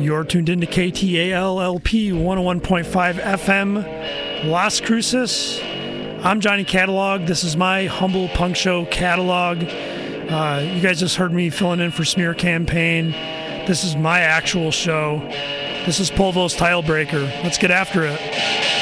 You're tuned into KTALLP 101.5 FM, Las Cruces. I'm Johnny Catalog. This is my humble punk show catalog. You guys just heard me filling in for Smear Campaign. This is my actual show. This is Polvo's Tile Breaker. Let's get after it.